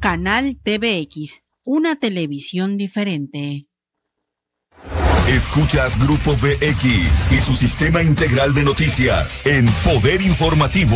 Canal TVX, una televisión diferente. Escuchas Grupo VX y su sistema integral de noticias en Poder Informativo.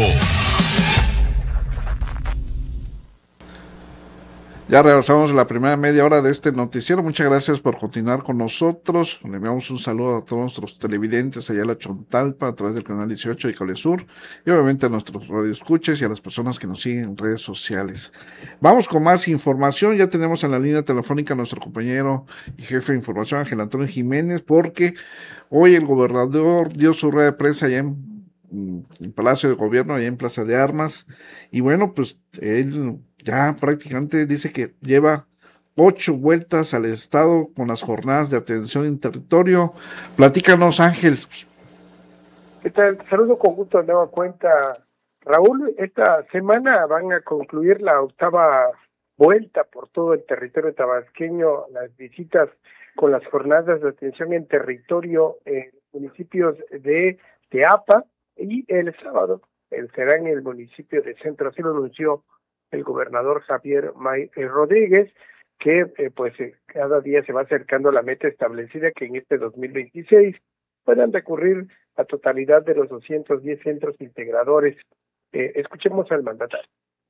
Ya regresamos a la primera media hora de este noticiero. Muchas gracias por continuar con nosotros. Le enviamos un saludo a todos nuestros televidentes allá en la Chontalpa a través del canal 18 de Cable Sur y obviamente a nuestros radioescuchas y a las personas que nos siguen en redes sociales. Vamos con más información. Ya tenemos en la línea telefónica a nuestro compañero y jefe de información, Ángel Antonio Jiménez, porque hoy el gobernador dio su rueda de prensa allá en el Palacio de Gobierno, allá en Plaza de Armas, y bueno, pues él ya prácticamente dice que lleva 8 vueltas al estado con las jornadas de atención en territorio. Platícanos, Ángel. ¿Qué tal? Saludo con gusto de nueva cuenta, Raúl. Esta semana van a concluir la 8ª vuelta por todo el territorio tabasqueño, las visitas con las jornadas de atención en territorio en municipios de Teapa, y el sábado será en el municipio de Centro. Así lo anunció el gobernador Javier May Rodríguez, que cada día se va acercando a la meta establecida, que en este 2026 puedan recurrir la totalidad de los 210 centros integradores. Escuchemos al mandatario.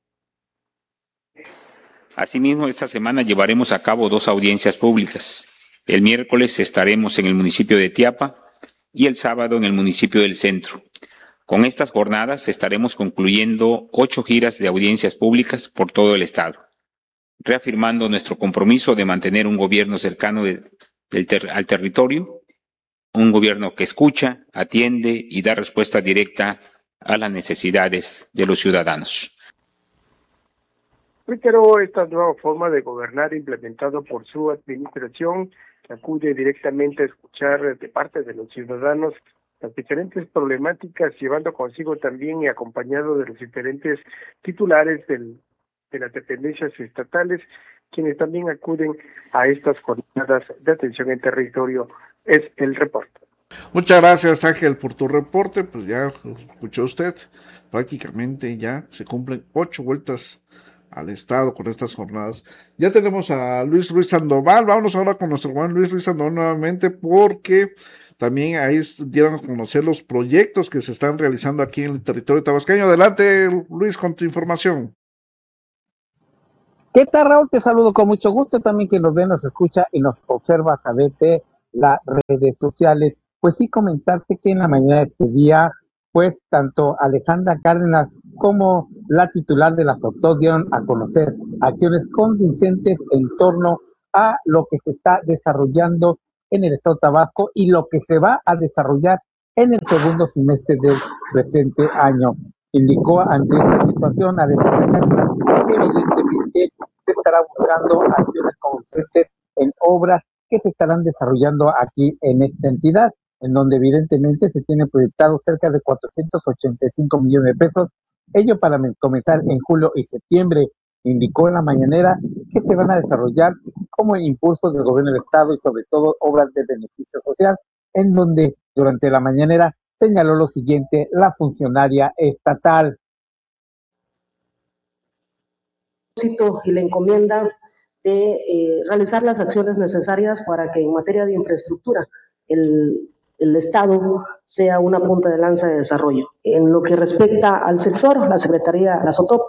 Asimismo, esta semana llevaremos a cabo 2 audiencias públicas. El miércoles estaremos en el municipio de Teapa y el sábado en el municipio del Centro. Con estas jornadas estaremos concluyendo 8 giras de audiencias públicas por todo el estado, reafirmando nuestro compromiso de mantener un gobierno cercano al territorio, un gobierno que escucha, atiende y da respuesta directa a las necesidades de los ciudadanos. Reiteró esta nueva forma de gobernar implementado por su administración, que acude directamente a escuchar de parte de los ciudadanos las diferentes problemáticas, llevando consigo también y acompañado de los diferentes titulares de las dependencias estatales, quienes también acuden a estas jornadas de atención en territorio. Es el reporte. Muchas gracias, Ángel, por tu reporte. Pues ya lo escuchó usted, prácticamente ya se cumplen 8 vueltas al estado con estas jornadas. Ya tenemos a Luis Ruiz Sandoval. Vámonos ahora con nuestro Juan Luis Ruiz Sandoval nuevamente, porque también ahí dieron a conocer los proyectos que se están realizando aquí en el territorio tabasqueño. Adelante, Luis, con tu información. ¿Qué tal, Raúl? Te saludo con mucho gusto. También que nos ve, nos escucha y nos observa a través de las redes sociales. Pues sí, comentarte que en la mañana de este día, pues tanto Alejandra Cárdenas como la titular de la SOCTOC dieron a conocer acciones conducentes en torno a lo que se está desarrollando en el estado de Tabasco y lo que se va a desarrollar en el segundo semestre del presente año. Indicó ante esta situación a Cárdenas que evidentemente se estará buscando acciones conducentes en obras que se estarán desarrollando aquí en esta entidad, en donde evidentemente se tiene proyectado cerca de 485 millones de pesos, ello para comenzar en julio y septiembre. Indicó en la mañanera que se van a desarrollar como impulsos del gobierno del estado y sobre todo obras de beneficio social, en donde durante la mañanera señaló lo siguiente la funcionaria estatal. Y la encomienda de realizar las acciones necesarias para que en materia de infraestructura el Estado sea una punta de lanza de desarrollo. En lo que respecta al sector, la SOCTOC